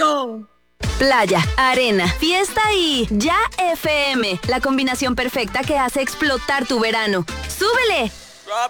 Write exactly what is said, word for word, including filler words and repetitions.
bonito! Playa, arena, fiesta y Ya F M, la combinación perfecta que hace explotar tu verano. ¡Súbele!